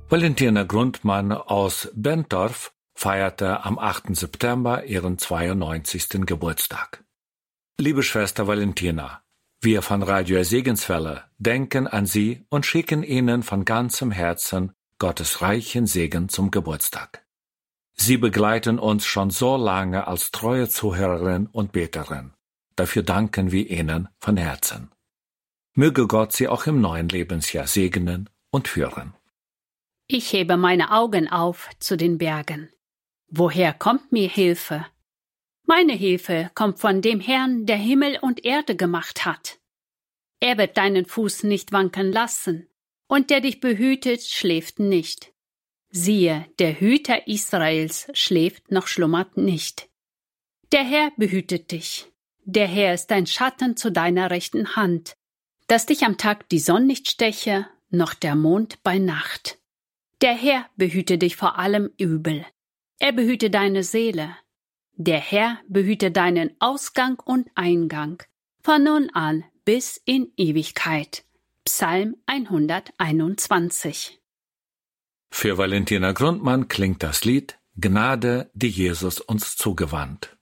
Valentina Grundmann aus Bentorf feierte am 8. September ihren 92. Geburtstag. Liebe Schwester Valentina, wir von Radio Segenswelle denken an Sie und schicken Ihnen von ganzem Herzen Gottes reichen Segen zum Geburtstag. Sie begleiten uns schon so lange als treue Zuhörerin und Beterin. Dafür danken wir Ihnen von Herzen. Möge Gott Sie auch im neuen Lebensjahr segnen und führen. Ich hebe meine Augen auf zu den Bergen. Woher kommt mir Hilfe? Meine Hilfe kommt von dem Herrn, der Himmel und Erde gemacht hat. Er wird deinen Fuß nicht wanken lassen, und der dich behütet, schläft nicht. Siehe, der Hüter Israels schläft noch schlummert nicht. Der Herr behütet dich. Der Herr ist dein Schatten zu deiner rechten Hand, dass dich am Tag die Sonne nicht steche, noch der Mond bei Nacht. Der Herr behüte dich vor allem Übel. Er behüte deine Seele. Der Herr behüte deinen Ausgang und Eingang, von nun an bis in Ewigkeit. Psalm 121. Für Valentina Grundmann klingt das Lied Gnade, die Jesus uns zugewandt.